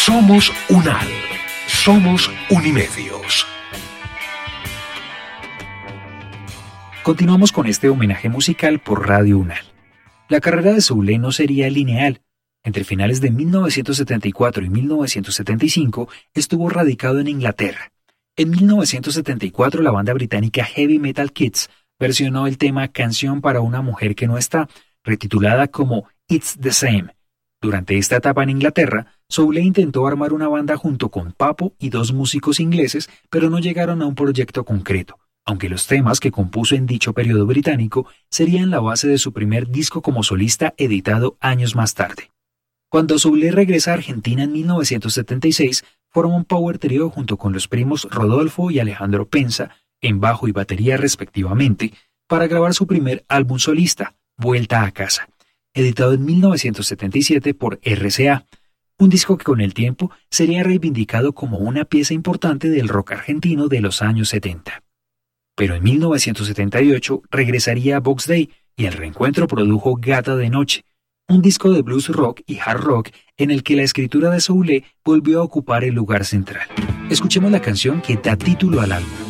Somos UNAL. Somos Unimedios. Continuamos con este homenaje musical por Radio UNAL. La carrera de Soule no sería lineal. Entre finales de 1974 y 1975 estuvo radicado en Inglaterra. En 1974 la banda británica Heavy Metal Kids versionó el tema Canción para una mujer que no está, retitulada como It's the Same. Durante esta etapa en Inglaterra, Soule intentó armar una banda junto con Papo y dos músicos ingleses, pero no llegaron a un proyecto concreto, aunque los temas que compuso en dicho periodo británico serían la base de su primer disco como solista editado años más tarde. Cuando Soule regresa a Argentina en 1976, forma un power trio junto con los primos Rodolfo y Alejandro Penza, en bajo y batería respectivamente, para grabar su primer álbum solista, Vuelta a Casa, editado en 1977 por RCA, un disco que con el tiempo sería reivindicado como una pieza importante del rock argentino de los años 70. Pero en 1978 regresaría a Box Day y el reencuentro produjo Gata de Noche, un disco de blues rock y hard rock en el que la escritura de Soule volvió a ocupar el lugar central. Escuchemos la canción que da título al álbum.